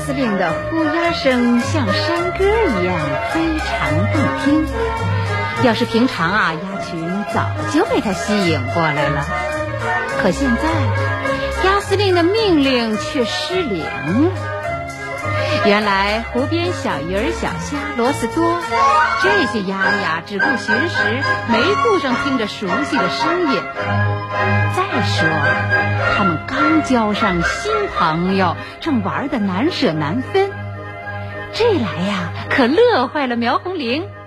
司令的呼鸦声像山歌一样非常动听。要是平常啊，鸭群早就被他吸引过来了。可现在，鸭司令的命令却失灵了。原来湖边小鱼儿、小虾、螺丝多，这些鸭呀只顾寻食，没顾上听着熟悉的声音。再说，他们刚交上新朋友，正玩得难舍难分。这来呀，可乐坏了苗红玲。